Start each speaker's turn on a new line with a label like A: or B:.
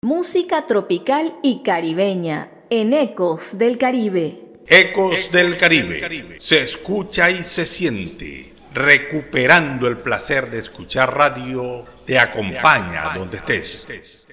A: Música tropical y caribeña en Ecos del Caribe.
B: Ecos del Caribe. Se escucha y se siente. Recuperando el placer de escuchar radio, te acompaña donde estés.